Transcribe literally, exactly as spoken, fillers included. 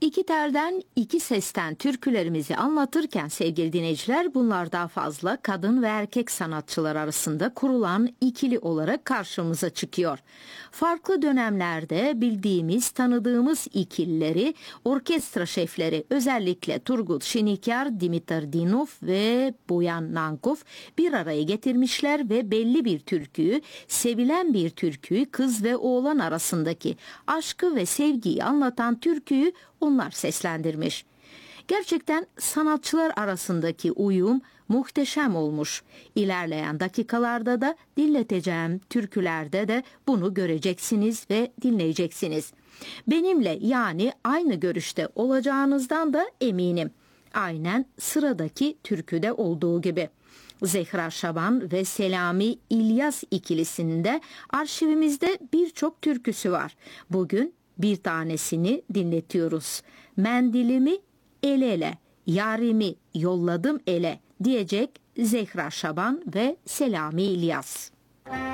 İki telden, iki sesten türkülerimizi anlatırken sevgili dinleyiciler, bunlar daha fazla kadın ve erkek sanatçılar arasında kurulan ikili olarak karşımıza çıkıyor. Farklı dönemlerde bildiğimiz, tanıdığımız ikilileri orkestra şefleri özellikle Turgut Şenikar, Dimitar Dinov ve Boyan Nankov bir araya getirmişler ve belli bir türküyü, sevilen bir türküyü, kız ve oğlan arasındaki aşkı ve sevgiyi anlatan türküyü onlar seslendirmiş. Gerçekten sanatçılar arasındaki uyum muhteşem olmuş. İlerleyen dakikalarda da dinleteceğim türkülerde de bunu göreceksiniz ve dinleyeceksiniz. Benimle yani aynı görüşte olacağınızdan da eminim. Aynen sıradaki türküde olduğu gibi. Zehra Şaban ve Selami İlyas ikilisinde arşivimizde birçok türküsü var. Bugün bir tanesini dinletiyoruz. Mendilimi el ele, yarimi yolladım ele diyecek Zehra Şaban ve Selami İlyas.